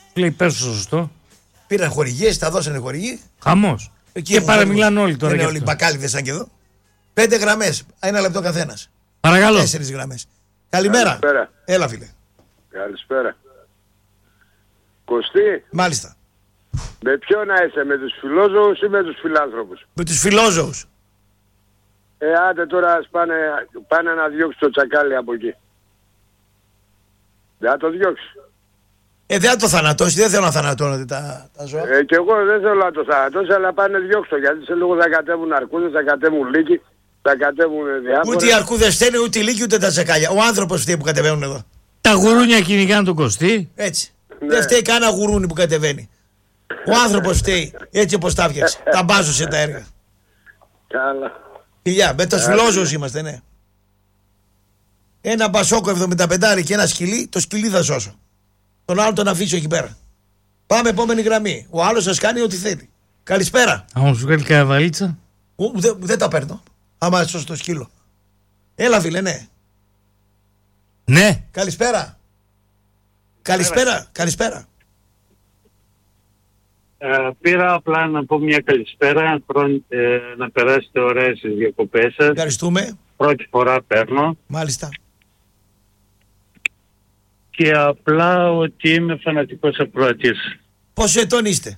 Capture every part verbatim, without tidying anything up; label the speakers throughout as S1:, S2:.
S1: Λέει πες το σωστό.
S2: Πήραν χορηγίες, τα δώσανε χορηγοί.
S1: Χαμός. Και παραμιλάνε όλοι τώρα.
S2: Είναι όλοι μπακάλιδες σαν και εδώ. Πέντε γραμμές, ένα λεπτό καθένας.
S1: Παρακαλώ.
S2: Τέσσερις γραμμές. Καλημέρα.
S3: Καλησπέρα.
S2: Έλα, φίλε.
S3: Καλησπέρα. Κωστή.
S2: Μάλιστα.
S3: Με ποιο να είσαι, με τους φιλόζωους ή με τους φιλάνθρωπους?
S2: Με τους φιλόζωους.
S3: Ε, άντε τώρα ας πάνε, πάνε να διώξει το τσακάλι από εκεί. Δεν θα το διώξει.
S2: Ε, δεν θα το θανατώσει, δεν θέλω να θανατώνονται τα, τα ζώα.
S3: Ε, και εγώ δεν θέλω να το θανατώσει, αλλά πάνε διώξει το. Γιατί σε λίγο θα κατέβουν αρκούδες, θα κατέβουν λύκοι, θα κατέβουν διάφορα.
S2: Ούτε οι αρκούδες φταίνε, ούτε οι λύκοι, ούτε τα τσακάλια. Ο άνθρωπος φταίει που κατεβαίνουν εδώ.
S1: Τα γουρούνια κυνηγάνε τον Κωστή.
S2: Έτσι.
S3: Ναι.
S2: Δεν φταίει κανένα γουρούνι που κατεβαίνει. Ο άνθρωπος φταίει, έτσι όπως τα φτιάξε. Τα μπάζωσε τα έργα.
S3: Καλά.
S2: Φιλιά, με τους φιλόζωους είμαστε, ναι. Ένα μπασόκο εβδομήντα πέντε και ένα σκυλί, το σκυλί θα σώσω. Τον άλλο τον αφήσω εκεί πέρα. Πάμε επόμενη γραμμή. Ο άλλος σας κάνει ό,τι θέλει. Καλησπέρα.
S1: Αν σου κάνει καβαλίτσα.
S2: Δεν, δεν τα παίρνω. Άμα σώσω το σκύλο. Έλα, φίλε, ναι.
S1: Ναι.
S2: Καλησπέρα. Καλησπέρα. Καλησπέρα.
S4: Ε, πήρα απλά να πω μια καλησπέρα, ε, να περάσετε ωραίες στις διακοπές σας.
S2: Ευχαριστούμε.
S4: Πρώτη φορά παίρνω.
S2: Μάλιστα.
S4: Και απλά ότι είμαι φανατικός ακροατής.
S2: Πόσο ετών είστε?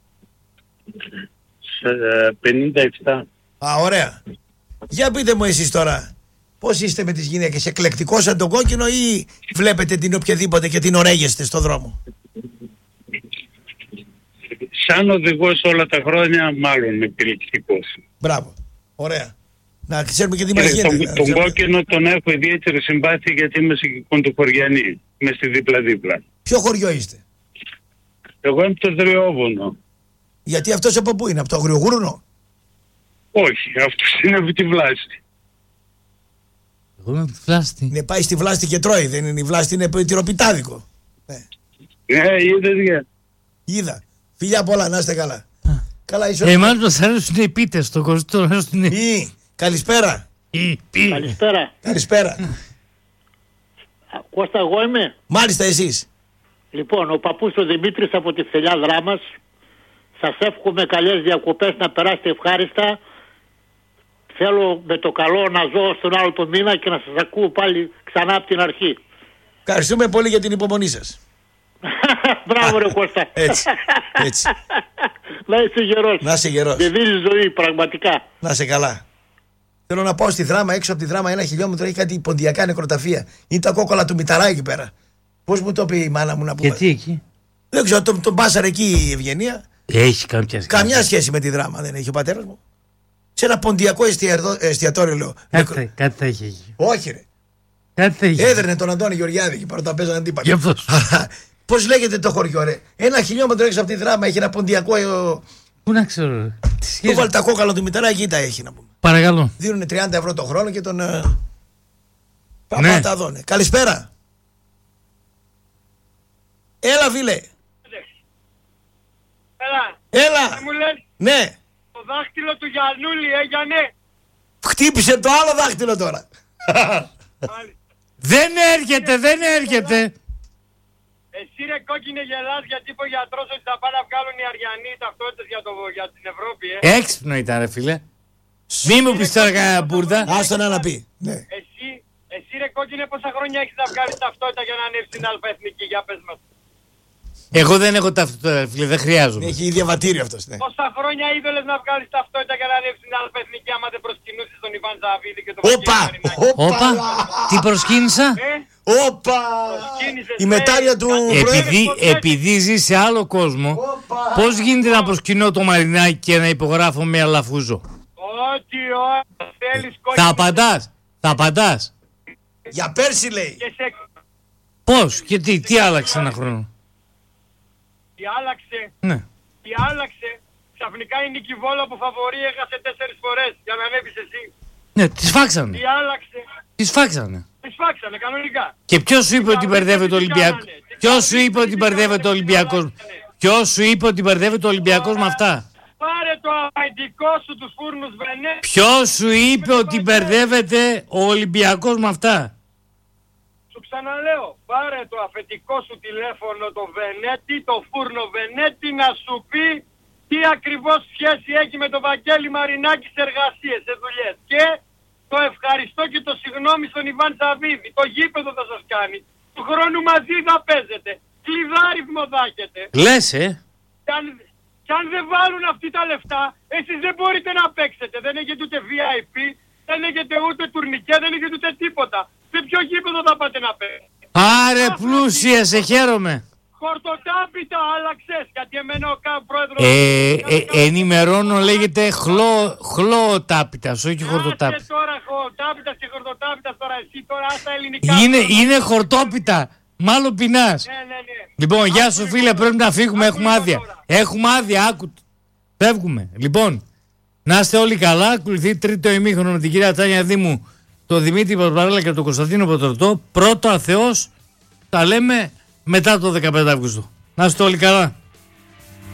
S4: Σε, ε, πενήντα επτά.
S2: Α, ωραία. Για πείτε μου εσείς τώρα, πώς είστε με τις γυναίκες, εκλεκτικός σαν τον κόκκινο ή βλέπετε την οποιαδήποτε και την ωραίγεστε στο δρόμο?
S4: Σαν οδηγός όλα τα χρόνια μάλλον είμαι επιλεκτικός.
S2: Μπράβο. Ωραία. Να ξέρουμε και τι μας γίνεται.
S4: Τον, τον κόκκινο τον έχω ιδιαίτερη συμπάθεια γιατί είμαι σε κοντοχωριανή. Είμαι στη δίπλα-δίπλα.
S2: Ποιο χωριό είστε?
S4: Εγώ είμαι από το Δριόβουνο.
S2: Γιατί αυτός από πού είναι, από το Αγριογούρουνο?
S4: Όχι, αυτός είναι από τη Βλάστη.
S1: Εγώ είμαι από τη Βλάστη.
S2: Ναι, πάει στη Βλάστη και τρώει, δεν είναι η Βλάστη, είναι τυροπιτάδικο. Ναι.
S4: Ναι, είδες για.
S2: Είδα. Φιλιά πολλά, να είστε καλά. Καλά, ίσως.
S1: Ε, εμάς μας αρέσουν οι πίτες στο Κωστό.
S2: Ή, καλησπέρα.
S1: Ή, ή.
S5: Καλησπέρα.
S2: Καλησπέρα.
S5: Κώστα, εγώ είμαι.
S2: Μάλιστα εσείς.
S5: Λοιπόν, ο παππούς ο Δημήτρης από τη Φθελιά Δράμας. Σας εύχομαι καλές διακοπές, να περάσετε ευχάριστα. Θέλω με το καλό να ζω στον άλλο το μήνα και να σας ακούω πάλι ξανά από την αρχή.
S2: Ευχαριστούμε πολύ για την υπομονή σας.
S5: Μπράβο ρε Κώστα.
S2: Έτσι, έτσι.
S5: Να είσαι γερός.
S2: Να είσαι γερός.
S5: Δεν δίνει ζωή πραγματικά.
S2: Να είσαι καλά. Θέλω να πάω στη Δράμα, έξω από τη Δράμα, ένα χιλιόμετρο έχει κάτι ποντιακά νεκροταφεία. Είναι τα κόκκολα του Μηταρά εκεί πέρα. Πώς μου το πει η μάνα μου να πούμε?
S1: Γιατί εκεί?
S2: Δεν ξέρω, τον, τον μπάσαρε εκεί η Ευγενία.
S1: Έχει κάποια σχέση.
S2: Καμιά σχέση με τη Δράμα δεν έχει ο πατέρας μου. Σε ένα ποντιακό εστιατό, εστιατόριο λέω.
S1: Κάτι, Νεκρο... κάτι θα έχει εκεί.
S2: Όχι ρε.
S1: Κάτι θα έχει.
S2: Έδραινε τον Αντώνη Γεωργιάδη και πρώτα παίζανε αντίπαλοι.
S1: Γι' αυτός.
S2: Πώς λέγεται το χωριό ρε? Ένα χιλιόμετρο έξω από τη Δράμα έχει ένα ποντιακό.
S1: Πού να ξέρω ρε.
S2: Του βάλει τα κόκκαλα του Μηταρά, εκεί τα έχει να πούμε.
S1: Παρακαλώ.
S2: Δίνουν τριάντα ευρώ το χρόνο και τον. Πάμε
S1: Ναι.
S2: να τα δώνε. Καλησπέρα. Έλα φίλε.
S6: Έλα.
S2: Έλα.
S6: Δεν μου λες
S2: Ναι.
S6: το δάχτυλο του Γιαννούλη, ε Γιαννέ.
S2: Χτύπησε το άλλο δάχτυλο τώρα.
S1: Δεν έρχεται, δεν έρχεται.
S6: Εσύ ρε κόκκινε γελάς γιατί είπε ο γιατρός ότι θα πάνε να βγάλουν οι Αριανοί ταυτότητες για, το, για την Ευρώπη, ε.
S1: Έξυπνο ήταν ρε φίλε. Μη μου πεις τώρα κανένα μπουρδα.
S2: Άστο να να πει. Ναι.
S6: Εσύ, εσύ ρε κόκκινε πόσα χρόνια έχεις να βγάλεις ταυτότητα για να ανέβεις στην αλφαεθνική, για πες μας.
S1: Εγώ δεν έχω ταυτότητα, φίλε, δεν χρειάζομαι.
S2: Έχει διαβατήριο αυτός. Ναι.
S6: Πόσα χρόνια ήθελες να βγάλεις ταυτότητα για να ανέβεις στην αλφαεθνική άμα δεν προσκυνούσες τον Ιβάν Ζαβίδη και τον
S2: Όπα!
S1: Όπα! Τι προσκύνησα?
S6: Ε,
S2: Όπα!
S6: προσκύνησες,
S2: Η μετάρια
S6: ε,
S2: του
S6: κάτι-
S1: Επειδή,
S6: Προέδρε,
S1: επειδή ζει σε άλλο κόσμο, πώς γίνεται να προσκυνώ το Μαρινάκι και να υπογράφω με αλαφούζο?
S6: Ό,τι ώρα θέλεις κόκκινε.
S1: Θα απαντάς, θα απαντάς.
S2: Για πέρσι λέει.
S6: Και σε...
S1: Πώς και τι, τι άλλαξε ένα χρόνο?
S6: Τι άλλαξε.
S1: Ναι.
S6: Τι άλλαξε. Ξαφνικά η Νίκη Βόλο από φαβορή έχασε τέσσερις φορές για να ανέβεις εσύ.
S1: Ναι, τις φάξανε.
S6: Τι άλλαξε.
S1: Τις φάξανε.
S6: Τις φάξανε κανονικά.
S1: Και ποιος σου είπε ότι μπερδεύεται ο Ολυμπιακός? Ποιος σου είπε ότι μπερδεύεται ο Ολυμπιακός? Ποιος σου είπε ότι μπερδεύεται ο Ολυμπιακός με αυτά?
S6: Πάρε το αμυντικό σου τους φούρνους Βενέ.
S1: Ποιος σου είπε ότι μπερδεύεται ο Ολυμπιακός με αυτά?
S6: Σου ξαναλέω, πάρε το αφεντικό σου τηλέφωνο, το Βενέτη, το φούρνο Βενέτη, να σου πει τι ακριβώς σχέση έχει με τον Βαγγέλη Μαρινάκη σε εργασίες, σε δουλειές. Και το ευχαριστώ και το συγγνώμη στον Ιβάν Σαββίδη. Το γήπεδο θα σας κάνει. Του χρόνου μαζί θα παίζετε. Κλειδάριθμο θα έχετε.
S1: Λες, ε.
S6: Και αν, και αν δεν βάλουν αυτή τα λεφτά, εσείς δεν μπορείτε να παίξετε. Δεν έχετε ούτε βι άι πι, δεν έχετε ούτε τουρνικέ, δεν έχετε ούτε τίποτα. Σε ποιο γήπεδο θα πάτε να παίξετε?
S1: Άρε πλούσια, σε χαίρομαι.
S6: Χορτοτάπητα άλλαξες, γιατί εμένα ο κα, πρόεδρος...
S1: Ε, ε, ενημερώνω, λέγεται χλώ, χλωοτάπητας, όχι χορτοτάπητας.
S6: Άσε τώρα χορτοτάπητας και χορτοτάπητας τώρα, εσύ τώρα άστα ελληνικά.
S1: Είναι, είναι χορτόπιτα, μάλλον πεινάς.
S6: Ναι, ναι, ναι.
S1: Λοιπόν, γεια σου φίλε, πρέπει να φύγουμε, έχουμε άδεια. Έχουμε άδεια, άκου. Φεύγουμε. Λοιπόν, να είστε όλοι καλά, ακολουθεί τρίτο ημίχρονο με την κυρία Τάνια Δήμου, τον Δημήτρη Παπαρέλα και τον Κωνσταντίνο Πατρωτό. Πρώτο αθεός, τα λέμε μετά το δεκαπέντε Αυγούστου. Να είστε όλοι καλά.